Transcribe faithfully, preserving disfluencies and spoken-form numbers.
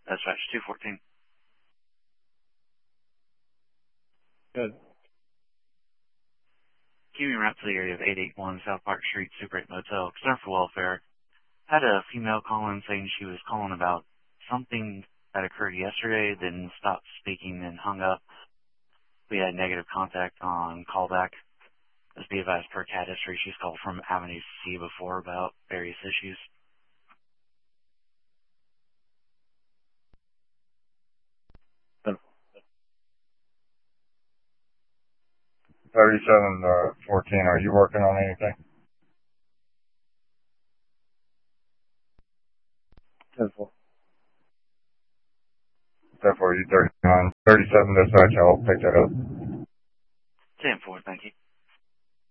Dispatch two fourteen. Good. Keeping route to the area of eight eighty-one South Park Street, Super eight Motel. Concern for welfare. Had a female call in saying she was calling about something that occurred yesterday, then stopped speaking and hung up. We had negative contact on callback. As be advised, per cat history, she's called from Avenue C before about various issues. thirty-seven uh, fourteen, are you working on anything? ten four. ten four, you thirty-nine. thirty-seven dispatch, I'll pick that up. ten four, thank you.